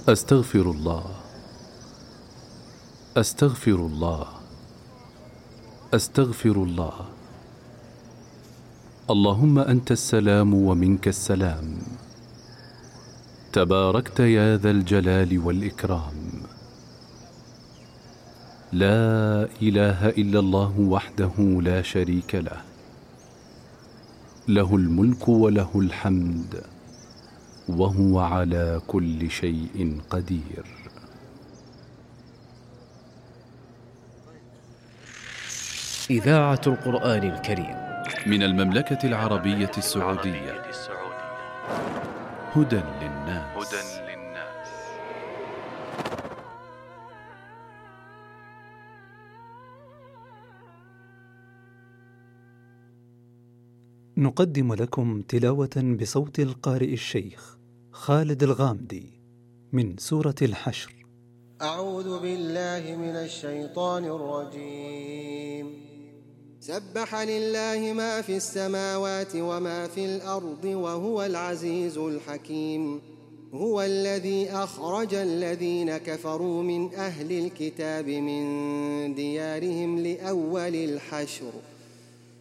أستغفر الله، أستغفر الله، أستغفر الله. اللهم أنت السلام ومنك السلام، تباركت يا ذا الجلال والإكرام. لا إله إلا الله وحده لا شريك له، له الملك وله الحمد وهو على كل شيء قدير. إذاعة القرآن الكريم من المملكة العربية السعودية. هدى للناس. نقدم لكم تلاوة بصوت القارئ الشيخ خالد الغامدي من سورة الحشر. أعوذ بالله من الشيطان الرجيم. سبح لله ما في السماوات وما في الأرض وهو العزيز الحكيم. هو الذي أخرج الذين كفروا من أهل الكتاب من ديارهم لأول الحشر